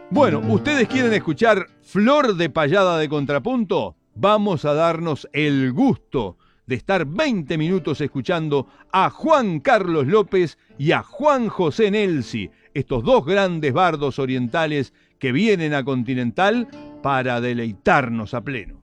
Bueno, ¿ustedes quieren escuchar Flor de Payada de Contrapunto? Vamos a darnos el gusto de estar 20 minutos escuchando a Juan Carlos López y a Juan José Nelsi, estos dos grandes bardos orientales que vienen a Continental para deleitarnos a pleno.